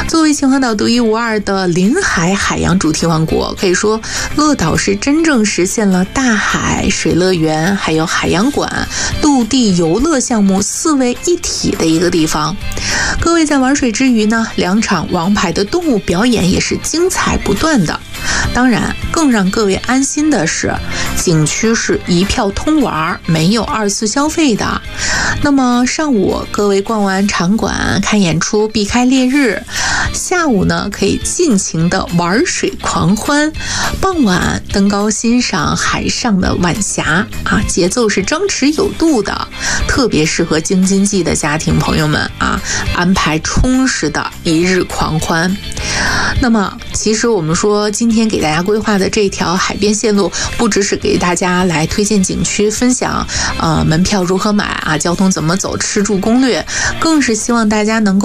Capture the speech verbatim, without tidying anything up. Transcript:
作为秦皇岛独一无二的临海海洋主题王国，可以说乐岛是真正实现了大海、水乐园还有海洋馆、陆地游乐项目四位一体的一个地方。各位在玩水之余呢，两场王牌的动物表演也是精彩不断的。当然，更让各位安心的是，景区是一票通玩，没有二次消费的。那么上午各位逛完场馆看演出，避开烈日，下午呢可以尽情的玩水狂欢，傍晚登高欣赏海上的晚霞啊，节奏是张弛有度的，特别适合京津冀的家庭朋友们啊，安排充实的一日狂欢。那么其实我们说今天给大家规划的这条海边线路，不只是给大家来推荐景区，分享呃门票如何买啊，交通怎么走，吃住攻略，更是希望大家能够